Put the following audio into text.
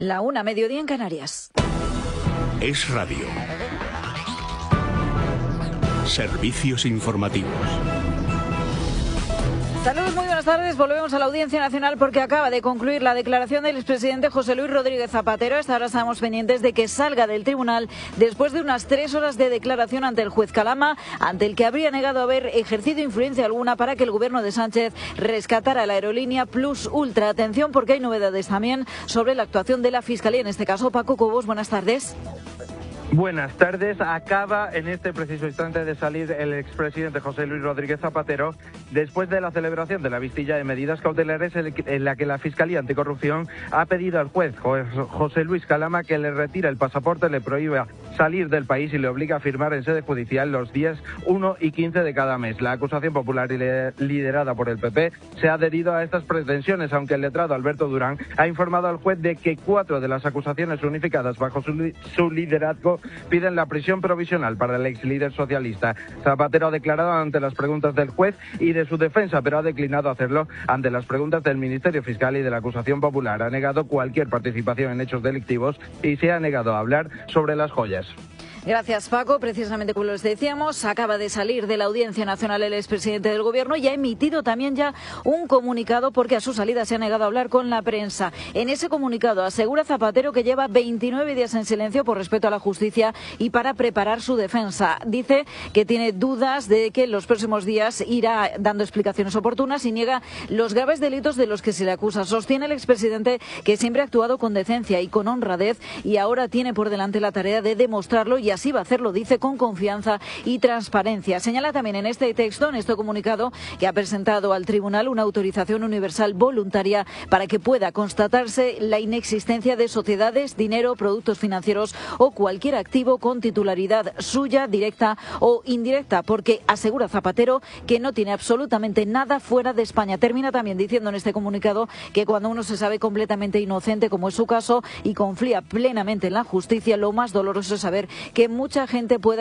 La 1, mediodía en Canarias. Es Radio. Servicios informativos. Saludos, muy buenas tardes. Volvemos a la Audiencia Nacional porque acaba de concluir la declaración del expresidente José Luis Rodríguez Zapatero. Hasta ahora estamos pendientes de que salga del tribunal después de unas 3 horas de declaración ante el juez Calama, ante el que habría negado haber ejercido influencia alguna para que el gobierno de Sánchez rescatara la aerolínea Plus Ultra. Atención, porque hay novedades también sobre la actuación de la Fiscalía. En este caso, Paco Cobos, buenas tardes. Buenas tardes. Acaba en este preciso instante de salir el expresidente José Luis Rodríguez Zapatero después de la celebración de la vistilla de medidas cautelares en la que la Fiscalía Anticorrupción ha pedido al juez José Luis Calama que le retire el pasaporte, le prohíba salir del país y le obliga a firmar en sede judicial los días 1 y 15 de cada mes. La acusación popular liderada por el PP se ha adherido a estas pretensiones, aunque el letrado Alberto Durán ha informado al juez de que 4 de las acusaciones unificadas bajo su liderazgo piden la prisión provisional para el ex líder socialista. Zapatero ha declarado ante las preguntas del juez y de su defensa, pero ha declinado hacerlo ante las preguntas del Ministerio Fiscal y de la acusación popular. Ha negado cualquier participación en hechos delictivos y se ha negado a hablar sobre las joyas. Gracias, Paco. Precisamente como les decíamos, acaba de salir de la Audiencia Nacional el expresidente del Gobierno y ha emitido también ya un comunicado porque a su salida se ha negado a hablar con la prensa. En ese comunicado asegura Zapatero que lleva 29 días en silencio por respeto a la justicia y para preparar su defensa. Dice que tiene dudas de que en los próximos días irá dando explicaciones oportunas y niega los graves delitos de los que se le acusa. Sostiene el expresidente que siempre ha actuado con decencia y con honradez y ahora tiene por delante la tarea de demostrarlo y así va a hacerlo, dice, con confianza y transparencia. Señala también en este texto, en este comunicado, que ha presentado al tribunal una autorización universal voluntaria para que pueda constatarse la inexistencia de sociedades, dinero, productos financieros o cualquier activo con titularidad suya, directa o indirecta, porque asegura Zapatero que no tiene absolutamente nada fuera de España. Termina también diciendo en este comunicado que cuando uno se sabe completamente inocente, como es su caso, y confía plenamente en la justicia, lo más doloroso es saber que mucha gente pueda